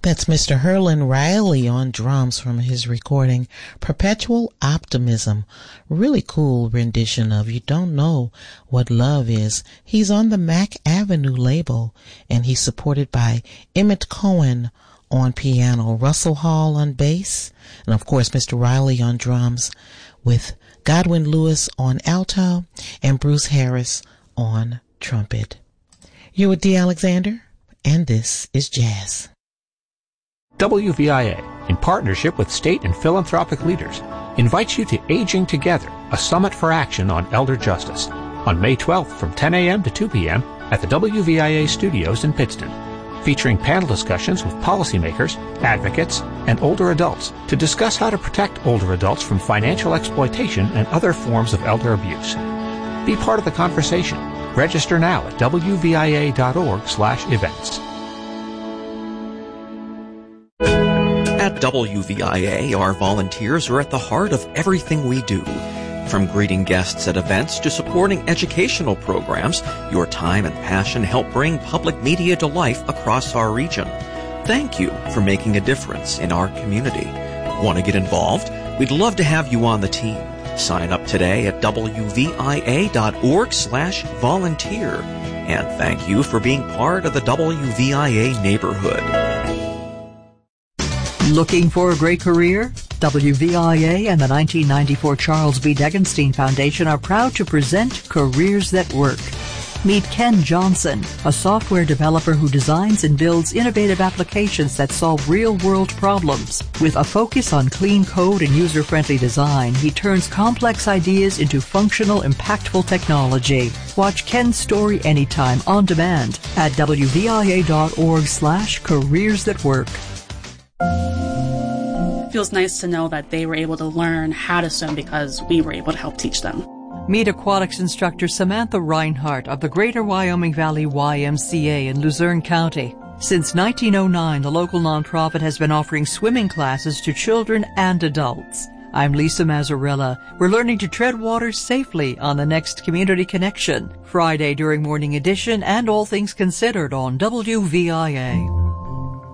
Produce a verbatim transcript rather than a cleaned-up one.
That's Mister Herlin Riley on drums from his recording Perpetual Optimism. Really cool rendition of You Don't Know What Love Is. He's on the Mac Avenue label, and he's supported by Emmett Cohen on piano, Russell Hall on bass, and of course Mister Riley on drums, with Godwin Lewis on alto and Bruce Harris on trumpet. You're with Dee Alexander, and this is Jazz. W V I A, in partnership with state and philanthropic leaders, invites you to Aging Together, a summit for action on elder justice, on May twelfth from ten a.m. to two p.m. at the W V I A studios in Pittston, featuring panel discussions with policymakers, advocates, and older adults to discuss how to protect older adults from financial exploitation and other forms of elder abuse. Be part of the conversation. Register now at w v i a dot org slash events. At W V I A, our volunteers are at the heart of everything we do. From greeting guests at events to supporting educational programs, your time and passion help bring public media to life across our region. Thank you for making a difference in our community. Want to get involved? We'd love to have you on the team. Sign up today at w v i a dot org slash volunteer. And thank you for being part of the W V I A neighborhood. Looking for a great career? W V I A and the nineteen ninety-four Charles B. Degenstein Foundation are proud to present Careers That Work. Meet Ken Johnson, a software developer who designs and builds innovative applications that solve real-world problems. With a focus on clean code and user-friendly design, he turns complex ideas into functional, impactful technology. Watch Ken's story anytime on demand at w v i a dot org slash careers that work. It feels nice to know that they were able to learn how to swim because we were able to help teach them. Meet aquatics instructor Samantha Reinhart of the Greater Wyoming Valley Y M C A in Luzerne County. Since nineteen oh nine, the local nonprofit has been offering swimming classes to children and adults. I'm Lisa Mazzarella. We're learning to tread water safely on the next Community Connection, Friday during Morning Edition and All Things Considered on W V I A.